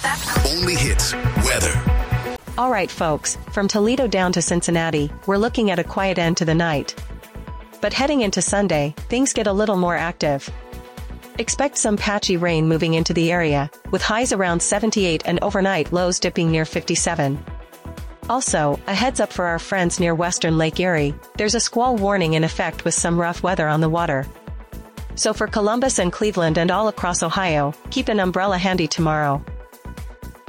Only hits weather. All right, folks, from Toledo down to Cincinnati, we're looking at a quiet end to the night. But heading into Sunday, things get a little more active. Expect some patchy rain moving into the area, with highs around 78 and overnight lows dipping near 57. Also, a heads up for our friends near western Lake Erie, there's a squall warning in effect with some rough weather on the water. So for Columbus and Cleveland and all across Ohio, keep an umbrella handy tomorrow.